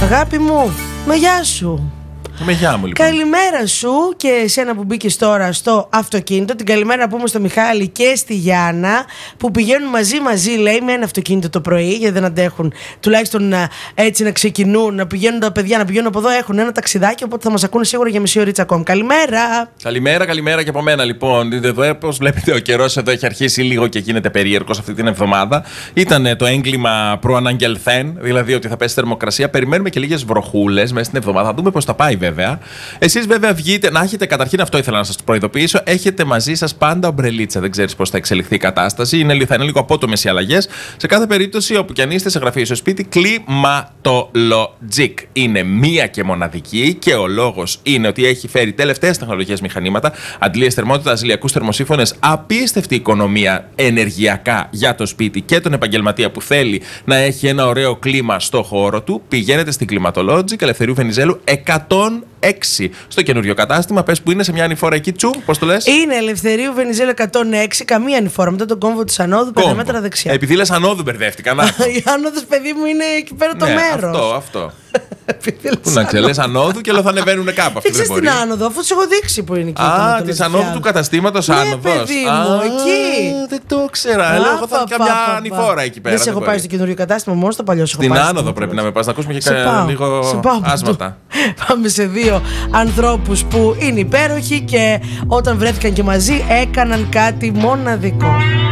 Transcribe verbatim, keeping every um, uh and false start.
Αγάπη μου, μα γεια σου. Με γεια μου, λοιπόν. Καλημέρα σου και εσένα που μπήκες τώρα στο αυτοκίνητο. Την καλημέρα να πούμε στο Μιχάλη και στη Γιάννα που πηγαίνουν μαζί μαζί, λέει, με ένα αυτοκίνητο το πρωί, γιατί δεν αντέχουν τουλάχιστον να, έτσι να ξεκινούν, να πηγαίνουν τα παιδιά, να πηγαίνουν από εδώ. Έχουν ένα ταξιδάκι, οπότε θα μας ακούνε σίγουρα για μισή ωρίτσα ακόμα. Καλημέρα. Καλημέρα, καλημέρα και από μένα, λοιπόν. Εδώ, όπως βλέπετε, ο καιρός εδώ έχει αρχίσει λίγο και γίνεται περίεργος αυτή την εβδομάδα. Ήταν το έγκλημα προαναγγελθέν, δηλαδή ότι θα πέσει θερμοκρασία. Περιμένουμε και λίγες βροχούλες μέσα στην εβδομάδα. Θα δούμε πώς θα πάει, βέβαια. Εσείς, βέβαια, βγείτε να έχετε, καταρχήν αυτό ήθελα να σας προειδοποιήσω, έχετε μαζί σας πάντα ομπρελίτσα. Δεν ξέρεις πώς θα εξελιχθεί η κατάσταση. Είναι, θα είναι λίγο απότομες οι αλλαγές. Σε κάθε περίπτωση, όπου κι αν είστε, σε γραφείο ή στο σπίτι, Climatologic είναι μία και μοναδική και ο λόγος είναι ότι έχει φέρει τελευταίες τεχνολογίες μηχανήματα, αντλίες θερμότητας, ηλιακούς θερμοσύφωνες, απίστευτη οικονομία ενεργειακά για το σπίτι και τον επαγγελματία που θέλει να έχει ένα ωραίο κλίμα στο χώρο του. Πηγαίνετε στην Climatologic, Ελευθερίου Βενιζέλου εκατόν έξι στο καινούριο κατάστημα. Πες που είναι, σε μια ανηφόρα εκεί, τσου, πώς το λες? Είναι Ελευθερίου Βενιζέλου εκατόν έξι, καμία ανηφόρα. Μετά τον κόμβο της ανόδου, πέντε μέτρα δεξιά. Επειδή λες ανόδου, μπερδεύτηκα. Να. Η άνοδος, παιδί μου, είναι εκεί πέρα το ναι, μέρος. Αυτό, αυτό. Πού να ξέρεις, ανόδου και λέω θα ανεβαίνουν κάπου. Δεν ξέρεις την άνοδο, αφού τους έχω δείξει που είναι εκεί. Α, της ανόδου του καταστήματος άνοδος. Ναι, παιδί μου, εκεί. Δεν το ξέρα. Λέω εγώ θα έχω καμιά ανηφόρα εκεί πέρα. Δεν σε έχω πάει στο καινούριο κατάστημα, μόνο στο παλιό σου έχω πάει. Στην άνοδο πρέπει να με πας, να ακούσουμε και λίγο άσματα. Πάμε σε δύο ανθρώπους που είναι υπέροχοι και όταν βρέθηκαν και μαζί έκαναν κάτι μοναδικό.